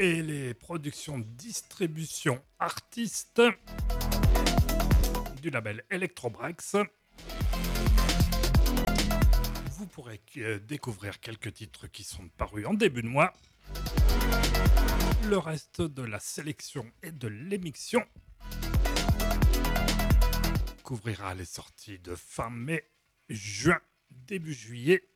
et les productions distribution artistes du label Electrobrax. Vous pourrez découvrir quelques titres qui sont parus en début de mois. Le reste de la sélection et de l'émission couvrira les sorties de fin mai, juin, début juillet